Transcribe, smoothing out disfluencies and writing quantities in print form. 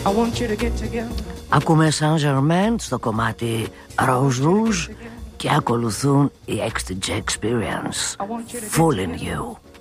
I want you to get together. Ακούμε Saint-Germain στο κομμάτι Rose Rouge και ακολουθούν οι Extage Experience. Fooling You.